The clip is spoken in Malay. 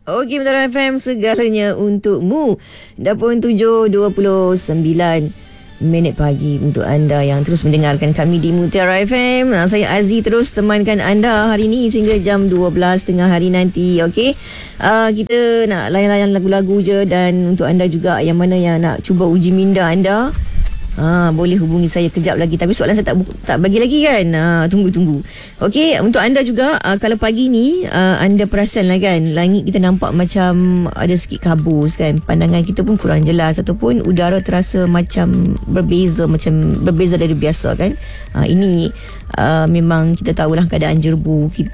Okey, Mutiara FM, segalanya untukmu. Dah pun 7.29 minit pagi untuk anda yang terus mendengarkan kami di Mutiara FM. Saya Aziz terus temankan anda hari ini sehingga jam 12 tengah hari nanti. Okey, kita nak layan-layan lagu-lagu je. Dan untuk anda juga yang mana yang nak cuba uji minda anda, boleh hubungi saya kejap lagi. Tapi soalan saya tak bagi lagi kan. Tunggu. Okey, untuk anda juga, kalau pagi ni anda perasan lah kan, langit kita nampak macam ada sikit kabus kan. Pandangan kita pun kurang jelas, ataupun udara terasa macam berbeza dari biasa kan. Ini memang kita tahulah keadaan jerbu.